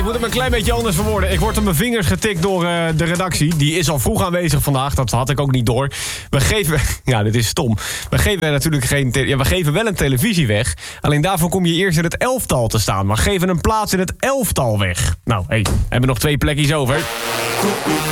ik moet hem een klein beetje anders verwoorden. Ik word op mijn vingers getikt door de redactie. Die is al vroeg aanwezig vandaag, dat had ik ook niet door. We geven... Ja, dit is stom. We geven natuurlijk we geven wel een televisie weg. Alleen daarvoor kom je eerst in het elftal te staan. Maar geven een plaats in het elftal weg. Nou, we hebben nog 2 plekjes over.